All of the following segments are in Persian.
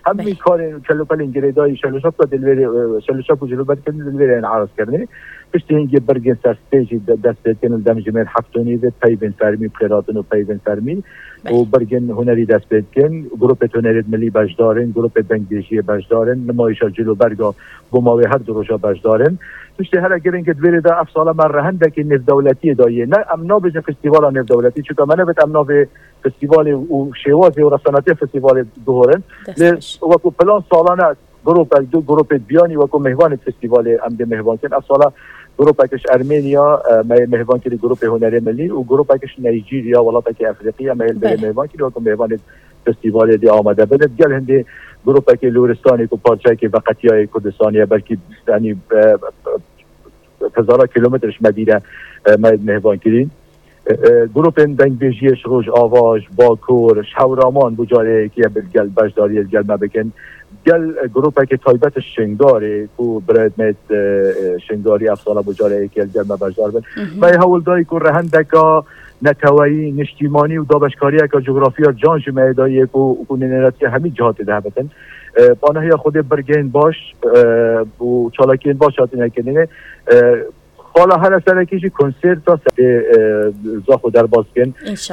همین کار کلوپل انگریدای شلوشا تا دلوری شلوشا کجلو بعد که دلوری انعراض کردنی پشت اینکه برگن سر استیج دست کن دمج من هفتونی و پیون فرمی قراتن و پیون فرمی و برگن هنری دست کن گروه هنری ملی باشدارن گروه بنگیشی باشدارن نمایش جلو برگا گماوی هر دروجا باشدارن پشت هر اگر اینکه دوری دا افساله مرهنده که نف دولتی دایه نه امنا بجن فستیوال نف دولتی چون من بت امنا به فستیوال و شوازی و رساناتی فستیوال دهورن و کو پلان سالانه گروپ بیانی و کو مهمان فستیوال ام ده مهمان کن افساله گروپش ارمنیا مهمان کردی گروپ هنری ملی و گروپش نایجیریا ولایت افریقیا مهمان کردی و کو مهمان فستیوال دی آماده بده گل هندی گروپی که لورستانی کو پارچه که وقتیای کردستانی بلکه یعنی هزارا کیلومترش مدیره مهمان کردین گروپ دنگبیجیش روز آواز باکور شورامان بجاره که گل باشداری گل مبکن گل گروپی که تایبت شنگاری کو برد مت شنگاری افساله بجاره که گل مباشدار بن و هول دای کو رهندکا نتوایی نشتیمانی و دابشکاری که جغرافیا جان جمعیدایی کو ننراتی همین جهات ده بتن پانهی خود برگین باش و چالاکین باش هاتی نکنه حالا هر سرکیشی کنسرت تا زاخو در باز کن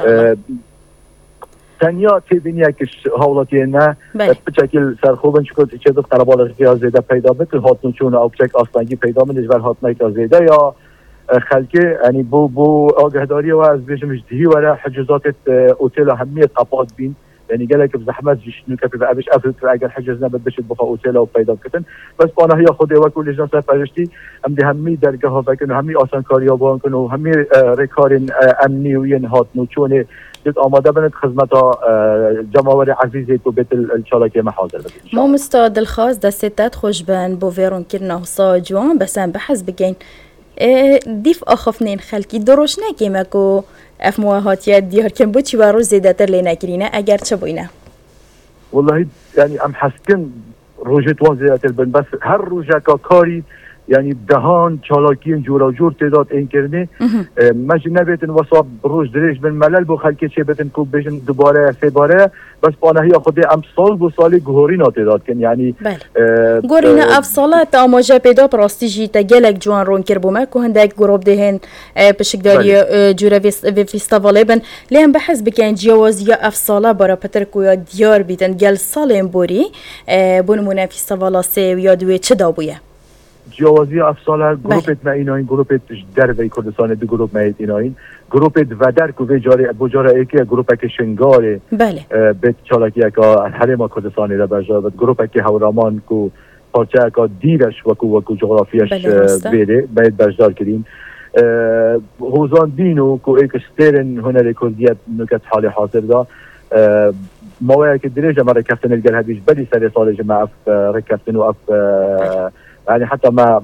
تنیا تبینی که حالتی نه بچکل سرخوبن چکو چه دو قربالغی که زیده پیدا بکن هاتنو چون آبچک آستانگی پیدا منش بر هاتنای که زیده یا خلکه یعنی بو آگهداری و از بیشم اجتهی وره حجزات اوتیل همیه قپاد بین یعنی گله که زحمت جشنو که به ابش افرد اگر حجز نبود بشد بخوا اوتیل و پیدا کردن بس پانه یا خود و کل لجنه سرپرستی هم ده همی درگاه ها بکن و همی آسانکاری ها بان کن و همی رکار امنی و ین هاتنو چونه دید آماده بند خدمت جماور عزیزی تو بیت الچالاکی محاضر بکن ما مستعد الخاص دستت خوش بن بو ویرون کرنا حصا جوان بس هم بحث بگین دیف آخفنین خلکی دروش نکیمه که اف مواهاتیت دیار کن بود چی بارو زیده تر لی نکرینه اگر چه بوینه؟ والله يعني ام حسكن روجت وان زيادة البن بس هر روجا كاري يعني دهان چالاكين جورا جور تعداد این کرده مش نبیتن وصاب روز دريش بن ملل بو خلقی چه بیتن کوب بيشن دوباره سه باره بس پانهی خود ام سال بو سالی گهورینا تعداد کن يعني گهورینا اف سالات آماجه پیدا پراستی جیتا گلک جوان رون کر بومه که هندک گروب دهن پشکداری جورا فیستاواله بن لیم بحث بکن جوازی اف سالا برا پتر کویا دیار بیتن گل سالیم بوری بونمونه فیستاوالا سه یا دوی چه دابویه جوازی افساله گروپت ما ایناین گروپت در وی کردستان دو گروپ ما ایناین گروپت و در کو بجاره ایکی گروپ که شنگاره بیت چالاکی که حرم کردستان را بجا و گروپ که هورامان کو پارچه که دیرش وکو جغرافیاش بیره باید بجدار کردیم حوزان دینو کو ایک سترن هنر کردیت نکت حال حاضر دا موقعی که دیرش ما رکفتن الگل هدیش بلی سر سال جمع رکفتن و اف يعني حتى ما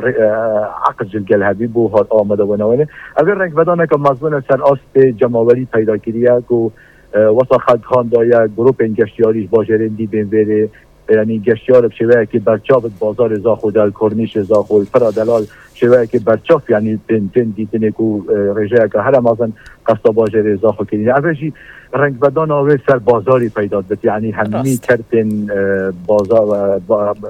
عقد الجل حبيب و آمده و نوانه اگر رنگ بدانه که مضمون سر آست جماوری پیدا کریه که واسه خلق خان دایه گروپ این گشتیاریش باجرندی بین بره یعنی گشتیار بشوه که برچاف بازار زاخو در کرنیش زاخو فرادلال شوه که برچاف یعنی تن دیتنه که رجعه که هر مازن قصد باجر زاخو کرینه اولی رنگ بدان آوه سر بازاری پیدا بد یعنی همی کرتن بازار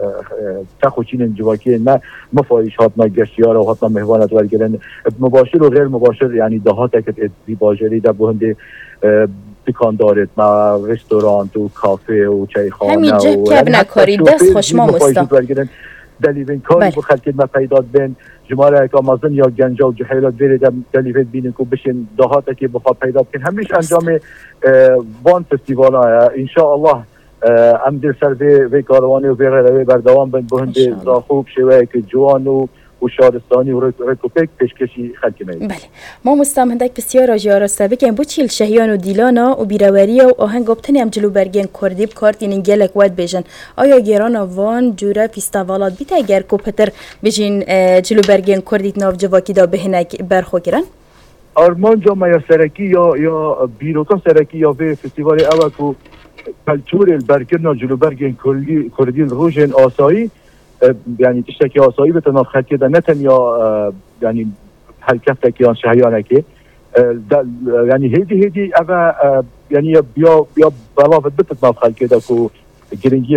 تخوچین جواکی نه مفایش هاتنا گشتیار و هاتنا مهوانت ورگرن مباشر و غیر مباشر یعنی دهات که ادزی باجری در بهنده دکان دارد ما رستوران و کافه و چایخانه همین جه که بنکاری دست خوش ما مستا دلیوین کاری بو خلقید ما پیداد بین جماره که آمازن یا گنجا و جحیلات بیره دلیوین بینن که بشین دهاته که بخواه پیداد کن همیش انجام وان فستیوال ها انشاءالله ام دل سر وی کاروانی و بیره بردوان بین بهنده زاخوب شوه که جوان و شارستانی و رکوپک پیشکشی خلقی می‌بینیم. بله. ما مستمندک بسیار آجارسته بگیم بو چیل شهیان و دیلانا و بیروری و آهنگ ابتنی هم جلو برگین کردیب کارتین گلک ود بیجن. آیا گیران وان جوره فیستاوالات بیت اگر کوپتر بیجین جلو برگین کردیت ناف جواکی دا بهنک برخو گیرن؟ آرمان جامعه یا سرکی یا بیروکا سرکی یا به فستیوال اوکو کلچور البرگرنا جلو برگین کردی روژن آسایی يعني تشتكي آسایی به تناف خط کده نه تنیا يعني حرکت که آن شهیانه که يعني هیدی اوه يعني بیا بلافت بتت ناف خط کده که گرنگی